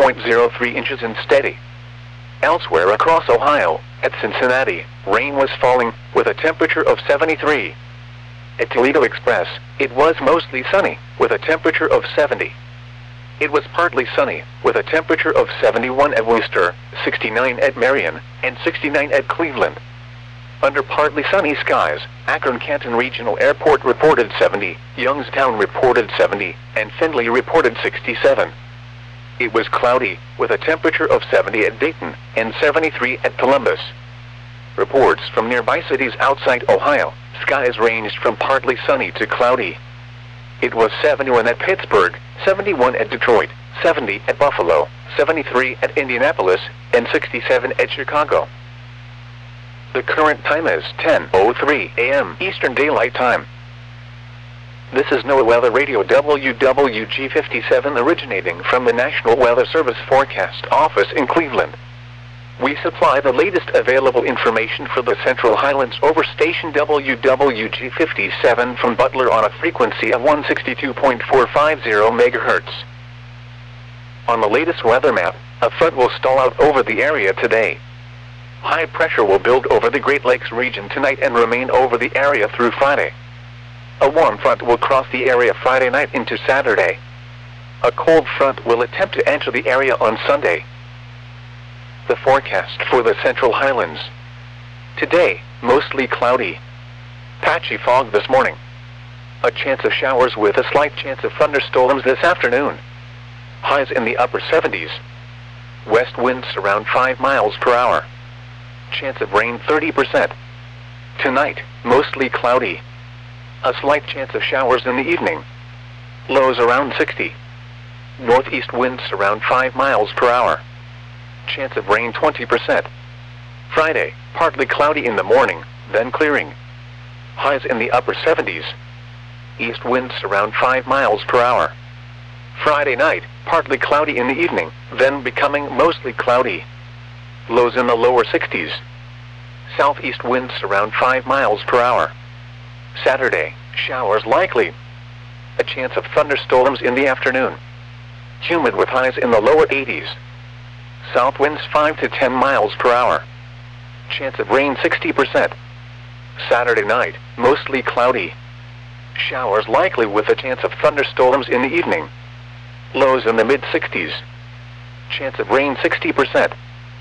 30.03 inches and steady. Elsewhere across Ohio, at Cincinnati, rain was falling, with a temperature of 73. At Toledo Express, it was mostly sunny, with a temperature of 70. It was partly sunny, with a temperature of 71 at Wooster, 69 at Marion, and 69 at Cleveland. Under partly sunny skies, Akron-Canton Regional Airport reported 70, Youngstown reported 70, and Findlay reported 67. It was cloudy, with a temperature of 70 at Dayton, and 73 at Columbus. Reports from nearby cities outside Ohio, skies ranged from partly sunny to cloudy. It was 71 at Pittsburgh, 71 at Detroit, 70 at Buffalo, 73 at Indianapolis, and 67 at Chicago. The current time is 10:03 a.m. Eastern Daylight Time. This is NOAA Weather Radio WWG57 originating from the National Weather Service Forecast Office in Cleveland. We supply the latest available information for the Central Highlands over station WWG57 from Butler on a frequency of 162.450 MHz. On the latest weather map, a front will stall out over the area today. High pressure will build over the Great Lakes region tonight and remain over the area through Friday. A warm front will cross the area Friday night into Saturday. A cold front will attempt to enter the area on Sunday. The forecast for the Central Highlands. Today, mostly cloudy. Patchy fog this morning. A chance of showers with a slight chance of thunderstorms this afternoon. Highs in the upper 70s. West winds around 5 miles per hour. Chance of rain 30%. Tonight, mostly cloudy. A slight chance of showers in the evening. Lows around 60. Northeast winds around 5 miles per hour. Chance of rain 20%. Friday, partly cloudy in the morning, then clearing. Highs in the upper 70s. East winds around 5 miles per hour. Friday night, partly cloudy in the evening, then becoming mostly cloudy. Lows in the lower 60s. Southeast winds around 5 miles per hour. Saturday, showers likely. A chance of thunderstorms in the afternoon. Humid with highs in the lower 80s. South winds 5 to 10 miles per hour. Chance of rain 60%. Saturday night, mostly cloudy. Showers likely with a chance of thunderstorms in the evening. Lows in the mid-60s. Chance of rain 60%.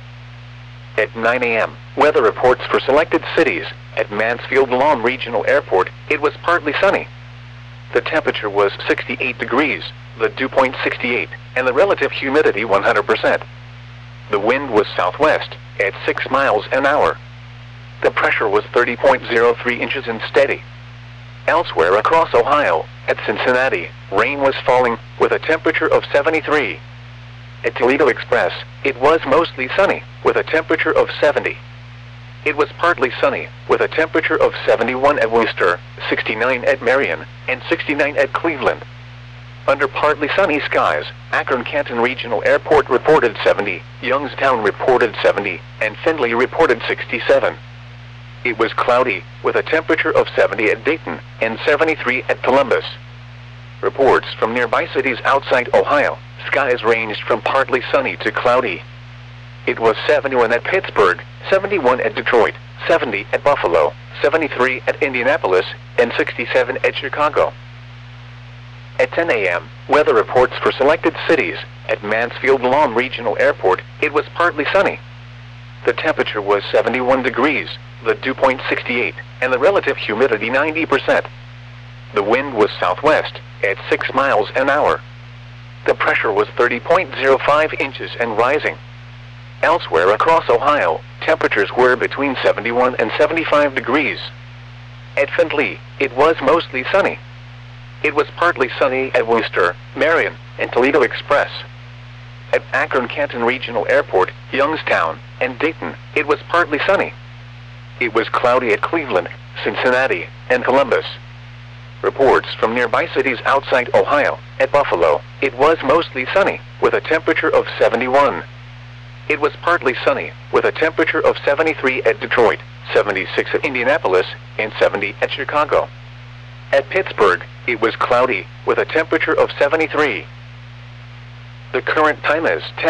At 9 a.m., weather reports for selected cities. At Mansfield Lawn Regional Airport, it was partly sunny. The temperature was 68 degrees, the dew point 68, and the relative humidity 100%. The wind was southwest, at 6 miles an hour. The pressure was 30.03 inches and steady. Elsewhere across Ohio, at Cincinnati, rain was falling, with a temperature of 73. At Toledo Express, it was mostly sunny, with a temperature of 70. It was partly sunny, with a temperature of 71 at Wooster, 69 at Marion, and 69 at Cleveland. Under partly sunny skies, Akron-Canton Regional Airport reported 70, Youngstown reported 70, and Findlay reported 67. It was cloudy, with a temperature of 70 at Dayton, and 73 at Columbus. Reports from nearby cities outside Ohio, skies ranged from partly sunny to cloudy. It was 71 at Pittsburgh, 71 at Detroit, 70 at Buffalo, 73 at Indianapolis, and 67 at Chicago. At 10 a.m., weather reports for selected cities. At Mansfield Lawn Regional Airport, it was partly sunny. The temperature was 71 degrees, the dew point 68, and the relative humidity 90%. The wind was southwest, at 6 miles an hour. The pressure was 30.05 inches and rising. Elsewhere across Ohio, temperatures were between 71 and 75 degrees. At Findlay, it was mostly sunny. It was partly sunny at Wooster, Marion, and Toledo Express. At Akron-Canton Regional Airport, Youngstown, and Dayton, it was partly sunny. It was cloudy at Cleveland, Cincinnati, and Columbus. Reports from nearby cities outside Ohio, at Buffalo, it was mostly sunny, with a temperature of 71. It was partly sunny, with a temperature of 73 at Detroit, 76 at Indianapolis, and 70 at Chicago. At Pittsburgh, it was cloudy, with a temperature of 73. The current time is 10.